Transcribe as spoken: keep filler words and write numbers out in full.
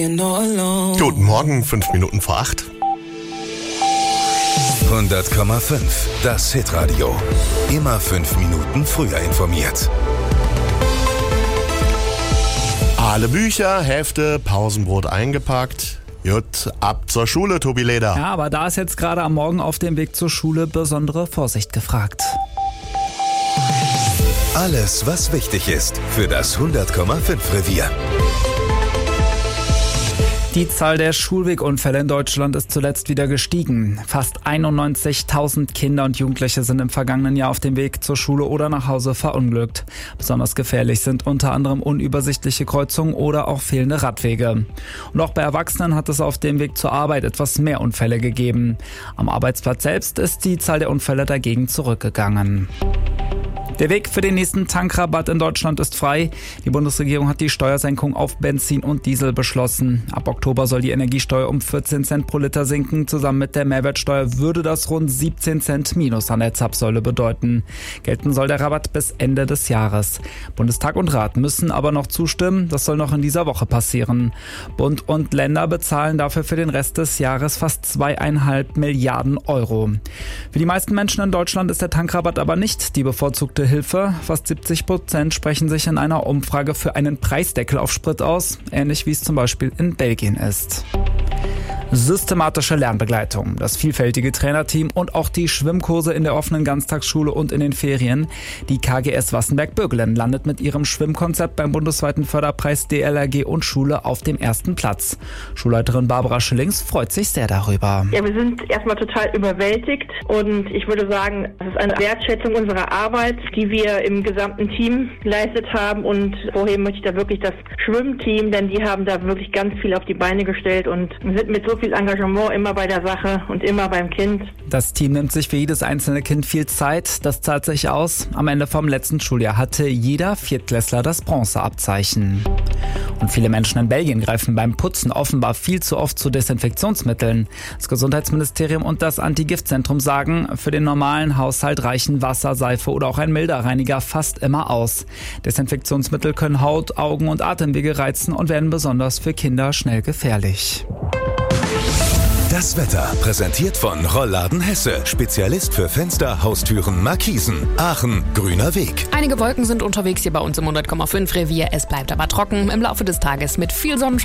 Guten Morgen, fünf Minuten vor acht. hundert Komma fünf, das Hitradio. Immer fünf Minuten früher informiert. Alle Bücher, Hefte, Pausenbrot eingepackt. Jut, ab zur Schule, Tobi Leder. Ja, aber da ist jetzt gerade am Morgen auf dem Weg zur Schule besondere Vorsicht gefragt. Alles, was wichtig ist für das hundert Komma fünf Revier. Die Zahl der Schulwegunfälle in Deutschland ist zuletzt wieder gestiegen. Fast einundneunzigtausend Kinder und Jugendliche sind im vergangenen Jahr auf dem Weg zur Schule oder nach Hause verunglückt. Besonders gefährlich sind unter anderem unübersichtliche Kreuzungen oder auch fehlende Radwege. Und auch bei Erwachsenen hat es auf dem Weg zur Arbeit etwas mehr Unfälle gegeben. Am Arbeitsplatz selbst ist die Zahl der Unfälle dagegen zurückgegangen. Der Weg für den nächsten Tankrabatt in Deutschland ist frei. Die Bundesregierung hat die Steuersenkung auf Benzin und Diesel beschlossen. Ab Oktober soll die Energiesteuer um vierzehn Cent pro Liter sinken. Zusammen mit der Mehrwertsteuer würde das rund siebzehn Cent Minus an der Zapfsäule bedeuten. Gelten soll der Rabatt bis Ende des Jahres. Bundestag und Rat müssen aber noch zustimmen. Das soll noch in dieser Woche passieren. Bund und Länder bezahlen dafür für den Rest des Jahres fast zweieinhalb Milliarden Euro. Für die meisten Menschen in Deutschland ist der Tankrabatt aber nicht die bevorzugte Hilfe. Fast siebzig Prozent sprechen sich in einer Umfrage für einen Preisdeckel auf Sprit aus, ähnlich wie es zum Beispiel in Belgien ist. Systematische Lernbegleitung, das vielfältige Trainerteam und auch die Schwimmkurse in der offenen Ganztagsschule und in den Ferien. Die K G S Wassenberg-Bögelen landet mit ihrem Schwimmkonzept beim bundesweiten Förderpreis D L R G und Schule auf dem ersten Platz. Schulleiterin Barbara Schillings freut sich sehr darüber. Ja, wir sind erstmal total überwältigt und ich würde sagen, es ist eine Wertschätzung unserer Arbeit, die wir im gesamten Team geleistet haben, und vorheben möchte ich da wirklich das Schwimmteam, denn die haben da wirklich ganz viel auf die Beine gestellt und sind mit so viel Engagement immer bei der Sache und immer beim Kind. Das Team nimmt sich für jedes einzelne Kind viel Zeit. Das zahlt sich aus. Am Ende vom letzten Schuljahr hatte jeder Viertklässler das Bronzeabzeichen. Und viele Menschen in Belgien greifen beim Putzen offenbar viel zu oft zu Desinfektionsmitteln. Das Gesundheitsministerium und das Anti-Gift-Zentrum sagen, für den normalen Haushalt reichen Wasser, Seife oder auch ein milder Reiniger fast immer aus. Desinfektionsmittel können Haut, Augen und Atemwege reizen und werden besonders für Kinder schnell gefährlich. Das Wetter präsentiert von Rollladen Hesse. Spezialist für Fenster, Haustüren, Markisen. Aachen, grüner Weg. Einige Wolken sind unterwegs hier bei uns im hundert Komma fünf Revier. Es bleibt aber trocken im Laufe des Tages mit viel Sonnenschein.